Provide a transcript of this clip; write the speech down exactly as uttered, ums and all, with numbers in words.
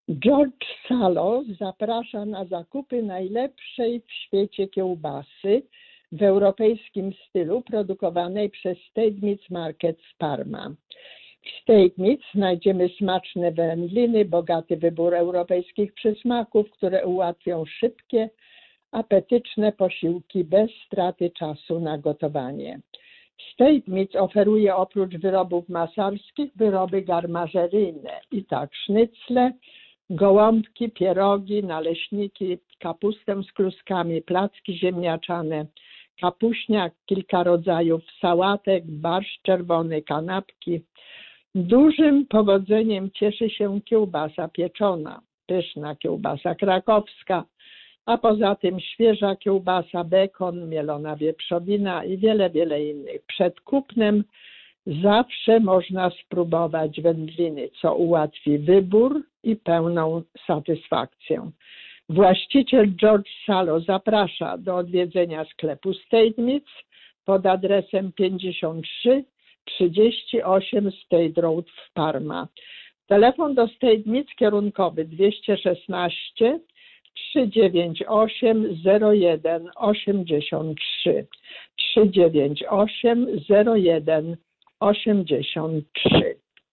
George Salo zaprasza na zakupy najlepszej w świecie kiełbasy w europejskim stylu produkowanej przez State Meats Market w Parma. W State Meats znajdziemy smaczne wędliny, bogaty wybór europejskich przysmaków, które ułatwią szybkie, apetyczne posiłki bez straty czasu na gotowanie. State Meats oferuje oprócz wyrobów masarskich wyroby garmażeryjne i tak sznycle, gołąbki, pierogi, naleśniki, kapustę z kluskami, placki ziemniaczane, kapuśniak, kilka rodzajów sałatek, barszcz czerwony, kanapki. Dużym powodzeniem cieszy się kiełbasa pieczona, pyszna kiełbasa krakowska, a poza tym świeża kiełbasa, bekon, mielona wieprzowina i wiele, wiele innych. Przed kupnem zawsze można spróbować wędliny, co ułatwi wybór i pełną satysfakcję. Właściciel George Salo zaprasza do odwiedzenia sklepu State Meats pod adresem pięćdziesiąt trzy trzydzieści osiem State Road w Parma. Telefon do State Meats kierunkowy dwieście szesnaście trzysta dziewięćdziesiąt osiem zero jeden osiemdziesiąt trzy trzysta dziewięćdziesiąt osiem zero jeden osiemdziesiąt trzy.